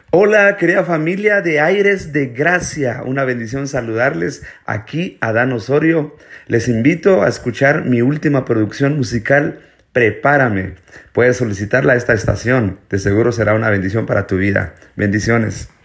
Hola, querida familia de Aires de Gracia. Una bendición saludarles. Aquí, Adán Osorio. Les invito a escuchar mi última producción musical, Prepárame. Puedes solicitarla a esta estación. De seguro será una bendición para tu vida. Bendiciones.